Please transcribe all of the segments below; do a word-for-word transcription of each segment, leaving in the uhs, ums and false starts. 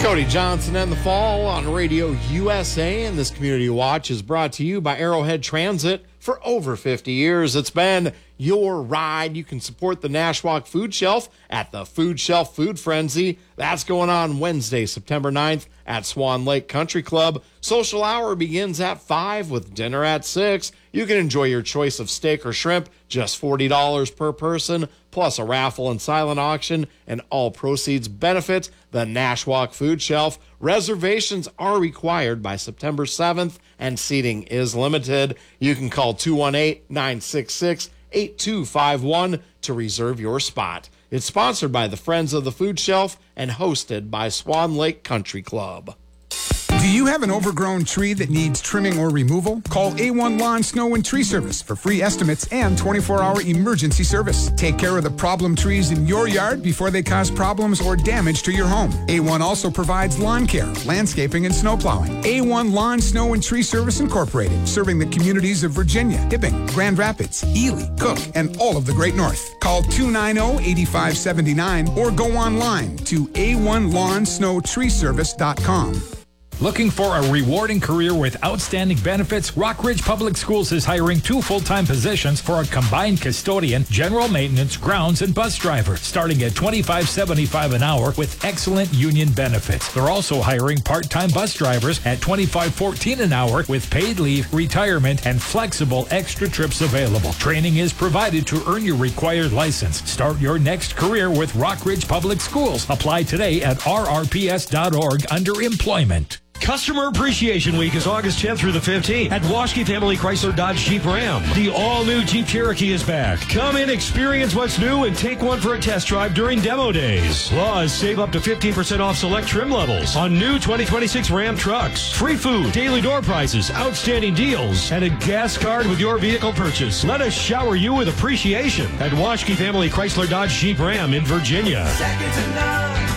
Cody Johnson and the Fall on Radio U S A, and this Community Watch is brought to you by Arrowhead Transit. For over fifty years, it's been your ride. You can support the Nashwauk Food Shelf at the Food Shelf Food Frenzy. That's going on Wednesday, September ninth at Swan Lake Country Club. Social hour begins at five with dinner at six. You can enjoy your choice of steak or shrimp, just forty dollars per person, plus a raffle and silent auction, and all proceeds benefit the Nashwauk Food Shelf. Reservations are required by September seventh, and seating is limited. You can call two one eight, nine six six, eight two five one to reserve your spot. It's sponsored by the Friends of the Food Shelf and hosted by Swan Lake Country Club. Do you have an overgrown tree that needs trimming or removal? Call A one Lawn, Snow, and Tree Service for free estimates and twenty-four hour emergency service. Take care of the problem trees in your yard before they cause problems or damage to your home. A one also provides lawn care, landscaping, and snow plowing. A one Lawn, Snow, and Tree Service Incorporated, serving the communities of Virginia, Hibbing, Grand Rapids, Ely, Cook, and all of the Great North. Call two nine zero, eight five seven nine or go online to A one lawn snow tree service dot com. Looking for a rewarding career with outstanding benefits? Rockridge Public Schools is hiring two full-time positions for a combined custodian, general maintenance, grounds, and bus driver, starting at twenty-five seventy-five an hour with excellent union benefits. They're also hiring part-time bus drivers at twenty-five fourteen an hour with paid leave, retirement, and flexible extra trips available. Training is provided to earn your required license. Start your next career with Rockridge Public Schools. Apply today at r r p s dot org under employment. Customer Appreciation Week is August tenth through the fifteenth at Waschke Family Chrysler Dodge Jeep Ram. The all-new Jeep Cherokee is back. Come in, experience what's new, and take one for a test drive during demo days. Plus, save up to fifteen percent off select trim levels on new twenty twenty-six Ram trucks. Free food, daily door prizes, outstanding deals, and a gas card with your vehicle purchase. Let us shower you with appreciation at Waschke Family Chrysler Dodge Jeep Ram in Virginia. Second to none.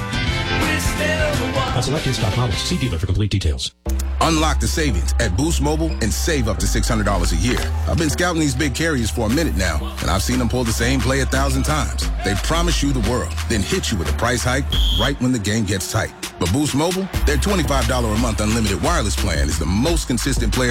On select in-stock models. See dealer for complete details. Unlock the savings at Boost Mobile and save up to six hundred dollars a year. I've been scouting these big carriers for a minute now, and I've seen them pull the same play a thousand times. They promise you the world, then hit you with a price hike right when the game gets tight. But Boost Mobile, their twenty-five dollars a month unlimited wireless plan is the most consistent player